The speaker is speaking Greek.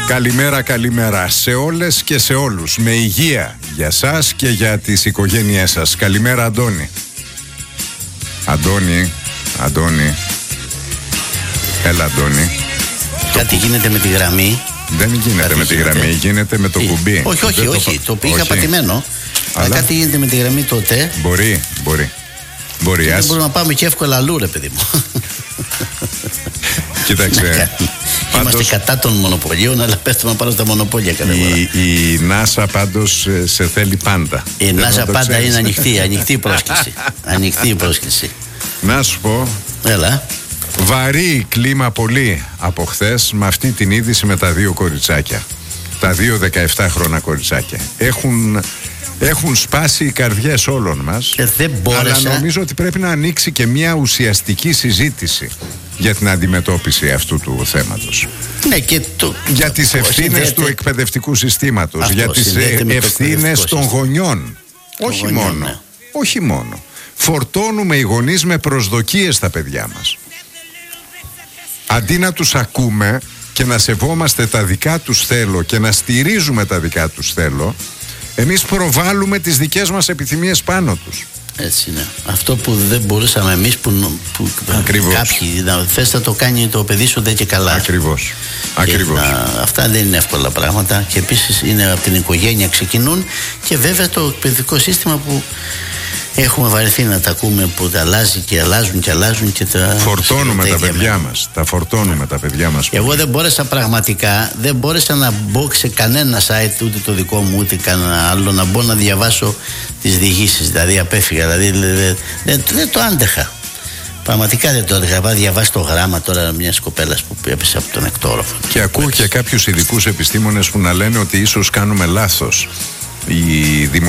Καλημέρα, καλημέρα σε όλες και σε όλους. Με υγεία για σας και για τις οικογένειές σας. Καλημέρα, Αντώνη. Αντώνη. Έλα, Αντώνη. Κάτι γίνεται με τη γραμμή. Δεν γίνεται με τη γραμμή, γίνεται με το κουμπί. Όχι. Το είχα πατημένο. Αλλά κάτι γίνεται με τη γραμμή τότε. Μπορεί. Δεν μπορούμε να πάμε και εύκολα αλλού, ρε παιδί μου. Κοίταξε. Είμαστε κατά των μονοπωλίων, αλλά πέφτουμε πάνω στα μονοπόλια κάθε φορά. Η NASA πάντως σε θέλει πάντα. Η NASA πάντα είναι ανοιχτή πρόσκληση. Να σου πω. Έλα. Βαρύ κλίμα πολύ από χθες με αυτή την είδηση με τα δύο κοριτσάκια. Τα δύο 17χρονα κοριτσάκια. Έχουν σπάσει οι καρδιές όλων μας. Δεν μπόρεσα. Αλλά νομίζω ότι πρέπει να ανοίξει και μια ουσιαστική συζήτηση για την αντιμετώπιση αυτού του θέματος. Ναι, και για τις ευθύνες του εκπαιδευτικού συστήματος. Αυτό, για τις ευθύνες των γονιών. Όχι μόνο. Φορτώνουμε οι γονείς με προσδοκίες στα παιδιά μας. Αντί να τους ακούμε και να σεβόμαστε τα δικά τους θέλω και να στηρίζουμε τα δικά τους θέλω, εμείς προβάλλουμε τις δικές μας επιθυμίες πάνω τους. Έτσι είναι. Αυτό που δεν μπορούσαμε εμείς που κάποιοι θες να το κάνει το παιδί σου δεν και καλά. Ακριβώς. Αυτά δεν είναι εύκολα πράγματα και επίσης είναι από την οικογένεια ξεκινούν και βέβαια το εκπαιδευτικό σύστημα που έχουμε βαρεθεί να τα ακούμε που αλλάζουν και τα φορτώνουμε τα παιδιά μας. Τα παιδιά μας. Εγώ δεν μπόρεσα να μπω σε κανένα site, ούτε το δικό μου ούτε κανένα άλλο, να μπω να διαβάσω τις διηγήσεις. Δηλαδή απέφυγα, δεν το άντεχα. Πραγματικά δεν το άντεχα. Διαβάσει το γράμμα τώρα μιας κοπέλας που έπεσε από τον εκτόροφο. Και ακούω και κάποιους ειδικούς επιστήμονες που να λένε ότι ίσως κάνουμε λάθος.